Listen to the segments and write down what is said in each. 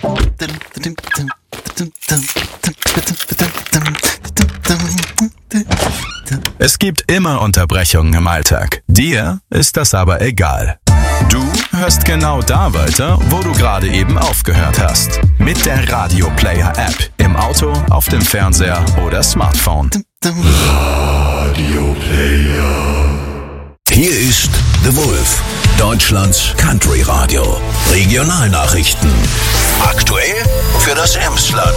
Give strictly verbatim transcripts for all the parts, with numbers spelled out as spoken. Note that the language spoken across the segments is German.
Es gibt immer Unterbrechungen im Alltag. Dir ist das aber egal. Du hörst genau da weiter, wo du gerade eben aufgehört hast. Mit der Radio Player App. Im Auto, auf dem Fernseher oder Smartphone. Radio Player. Hier ist The Wolf, Deutschlands Country Radio. Regionalnachrichten. Aktuell für das Emsland.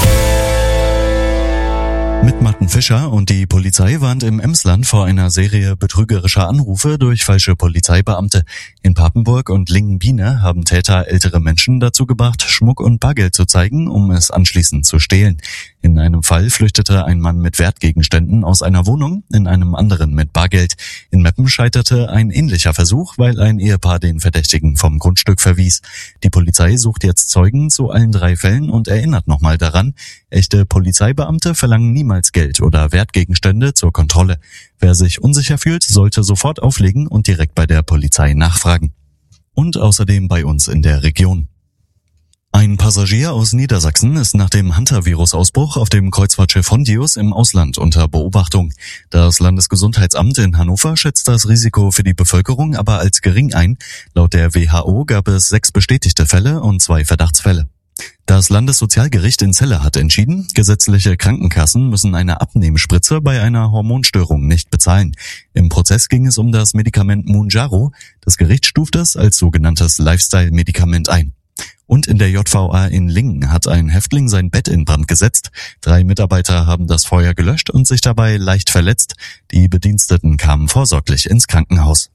Mit Matten Fischer und die Polizei warnt im Emsland vor einer Serie betrügerischer Anrufe durch falsche Polizeibeamte. In Papenburg und Lingen-Biene haben Täter ältere Menschen dazu gebracht, Schmuck und Bargeld zu zeigen, um es anschließend zu stehlen. In einem Fall flüchtete ein Mann mit Wertgegenständen aus einer Wohnung, in einem anderen mit Bargeld. In Meppen scheiterte ein ähnlicher Versuch, weil ein Ehepaar den Verdächtigen vom Grundstück verwies. Die Polizei sucht jetzt Zeugen zu allen drei Fällen und erinnert nochmal daran, echte Polizeibeamte verlangen niemals Geld oder Wertgegenstände zur Kontrolle. Wer sich unsicher fühlt, sollte sofort auflegen und direkt bei der Polizei nachfragen. Und außerdem bei uns in der Region. Ein Passagier aus Niedersachsen ist nach dem Hantavirus-Ausbruch auf dem Kreuzfahrtschiff Hondius im Ausland unter Beobachtung. Das Landesgesundheitsamt in Hannover schätzt das Risiko für die Bevölkerung aber als gering ein. Laut der W H O gab es sechs bestätigte Fälle und zwei Verdachtsfälle. Das Landessozialgericht in Celle hat entschieden, gesetzliche Krankenkassen müssen eine Abnehmspritze bei einer Hormonstörung nicht bezahlen. Im Prozess ging es um das Medikament Mounjaro. Das Gericht stuft es als sogenanntes Lifestyle-Medikament ein. Und in der J V A in Lingen hat ein Häftling sein Bett in Brand gesetzt. Drei Mitarbeiter haben das Feuer gelöscht und sich dabei leicht verletzt. Die Bediensteten kamen vorsorglich ins Krankenhaus.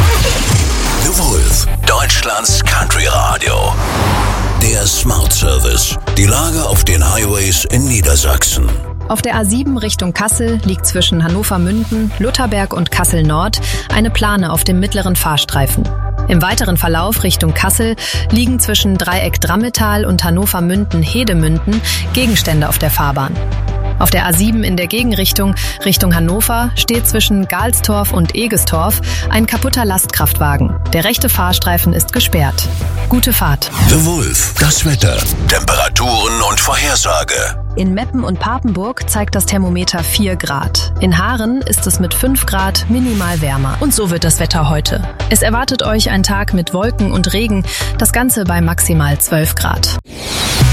The Wolf, Deutschlands Country Radio. Der Smart Service. Die Lage auf den Highways in Niedersachsen. Auf der A sieben Richtung Kassel liegt zwischen Hannover-Münden, Lutherberg und Kassel-Nord eine Plane auf dem mittleren Fahrstreifen. Im weiteren Verlauf Richtung Kassel liegen zwischen Dreieck Drammetal und Hannover-Münden-Hedemünden Gegenstände auf der Fahrbahn. Auf der A sieben in der Gegenrichtung Richtung Hannover steht zwischen Galstorf und Egestorf ein kaputter Lastkraftwagen. Der rechte Fahrstreifen ist gesperrt. Gute Fahrt. The Wolf, das Wetter, Temperaturen und Vorhersage. In Meppen und Papenburg zeigt das Thermometer vier Grad. In Haaren ist es mit fünf Grad minimal wärmer. Und so wird das Wetter heute. Es erwartet euch ein Tag mit Wolken und Regen, das Ganze bei maximal zwölf Grad.